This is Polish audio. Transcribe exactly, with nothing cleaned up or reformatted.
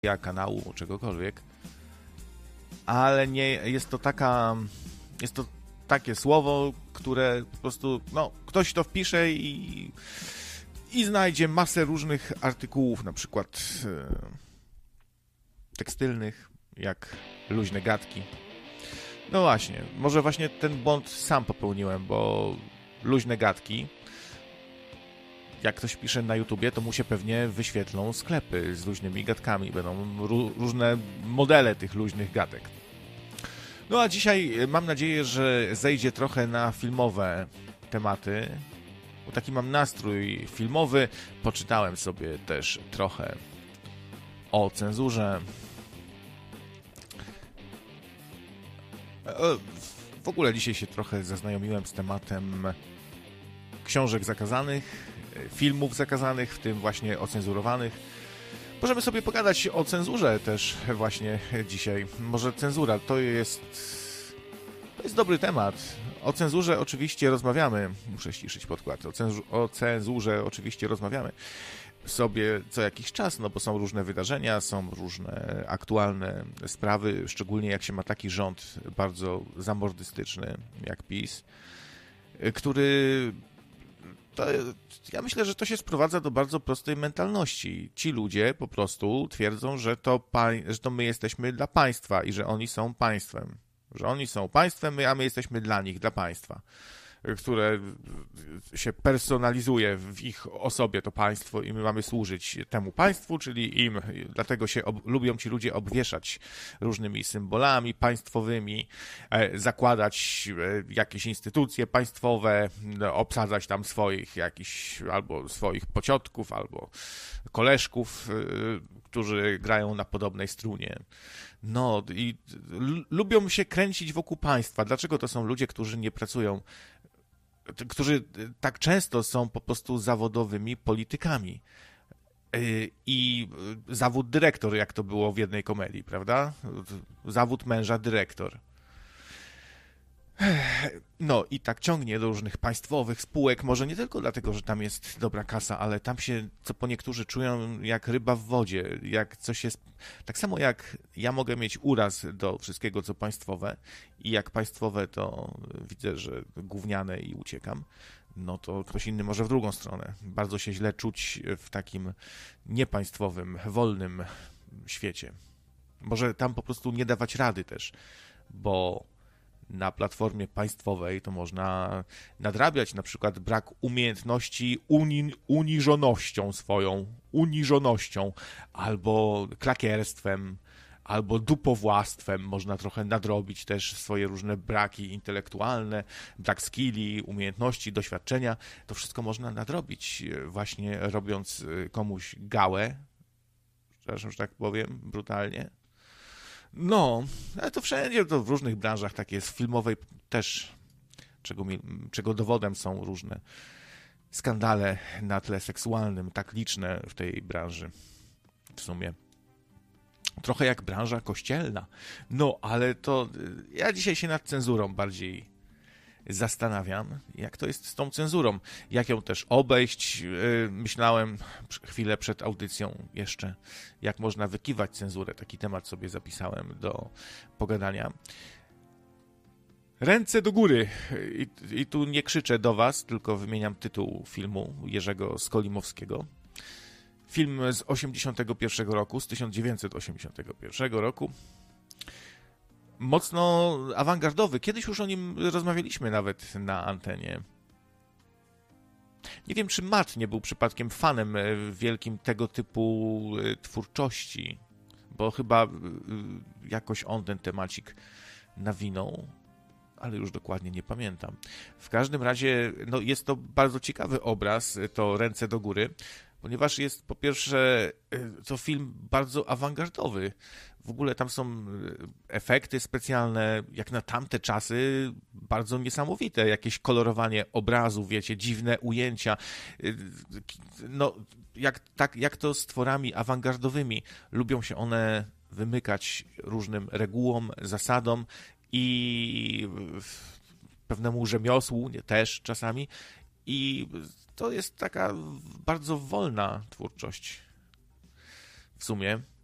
kanału, czegokolwiek, ale nie jest to taka, jest to takie słowo, które po prostu, no, ktoś to wpisze i, i znajdzie masę różnych artykułów, na przykład e, tekstylnych, jak luźne gadki. No właśnie, może właśnie ten błąd sam popełniłem, bo luźne gadki, jak ktoś pisze na YouTubie, to mu się pewnie wyświetlą sklepy z luźnymi gadkami. Będą ró- różne modele tych luźnych gadek. No a dzisiaj mam nadzieję, że zejdzie trochę na filmowe tematy, bo taki mam nastrój filmowy. Poczytałem sobie też trochę o cenzurze. W ogóle dzisiaj się trochę zaznajomiłem z tematem książek zakazanych, filmów zakazanych, w tym właśnie ocenzurowanych. Możemy sobie pogadać o cenzurze też właśnie dzisiaj. Może cenzura to jest, to jest dobry temat. O cenzurze oczywiście rozmawiamy. Muszę ściszyć podkład. O, cenzu, o cenzurze oczywiście rozmawiamy sobie co jakiś czas, no bo są różne wydarzenia, są różne aktualne sprawy, szczególnie jak się ma taki rząd bardzo zamordystyczny jak PiS, który... To, ja myślę, że to się sprowadza do bardzo prostej mentalności. Ci ludzie po prostu twierdzą, że to, pań, że to my jesteśmy dla państwa i że oni są państwem. Że oni są państwem, my, a my jesteśmy dla nich, dla państwa, które się personalizuje w ich osobie, to państwo, i my mamy służyć temu państwu, czyli im. Dlatego się ob, lubią ci ludzie obwieszać różnymi symbolami państwowymi, e, zakładać e, jakieś instytucje państwowe, e, obsadzać tam swoich jakichś, albo swoich pociotków, albo koleżków, e, którzy grają na podobnej strunie. No i l- lubią się kręcić wokół państwa. Dlaczego to są ludzie, którzy nie pracują, którzy tak często są po prostu zawodowymi politykami? I zawód dyrektor, jak to było w jednej komedii, prawda? Zawód męża dyrektor. No i tak ciągnie do różnych państwowych spółek, może nie tylko dlatego, że tam jest dobra kasa, ale tam się, co po niektórzy czują jak ryba w wodzie, jak coś jest, tak samo jak ja mogę mieć uraz do wszystkiego, co państwowe i jak państwowe, to widzę, że gówniane i uciekam, no to ktoś inny może w drugą stronę. Bardzo się źle czuć w takim niepaństwowym, wolnym świecie. Może tam po prostu nie dawać rady też, bo na platformie państwowej to można nadrabiać na przykład brak umiejętności uni, uniżonością swoją, uniżonością, albo klakierstwem, albo dupowłastwem. Można trochę nadrobić też swoje różne braki intelektualne, brak skilli, umiejętności, doświadczenia. To wszystko można nadrobić właśnie robiąc komuś gałę, przepraszam, że tak powiem, brutalnie. No, ale to wszędzie, to w różnych branżach tak jest, w filmowej też, czego, mi, czego dowodem są różne skandale na tle seksualnym, tak liczne w tej branży, w sumie. Trochę jak branża kościelna. No, ale to ja dzisiaj się nad cenzurą bardziej zastanawiam, jak to jest z tą cenzurą, jak ją też obejść. Myślałem chwilę przed audycją jeszcze, jak można wykiwać cenzurę. Taki temat sobie zapisałem do pogadania. Ręce do góry. I, i tu nie krzyczę do was, tylko wymieniam tytuł filmu Jerzego Skolimowskiego. Film z osiemdziesiątego pierwszego roku, z tysiąc dziewięćset osiemdziesiątego pierwszego roku. Mocno awangardowy. Kiedyś już o nim rozmawialiśmy nawet na antenie. Nie wiem, czy Matt nie był przypadkiem fanem wielkim tego typu twórczości, bo chyba jakoś on ten temacik nawinął, ale już dokładnie nie pamiętam. W każdym razie no, jest to bardzo ciekawy obraz, to Ręce do góry, ponieważ jest po pierwsze to film bardzo awangardowy. W ogóle tam są efekty specjalne, jak na tamte czasy, bardzo niesamowite. Jakieś kolorowanie obrazu, wiecie, dziwne ujęcia. No, jak, tak, jak to z tworami awangardowymi. Lubią się one wymykać różnym regułom, zasadom i pewnemu rzemiosłu też czasami. I to jest taka bardzo wolna twórczość w sumie.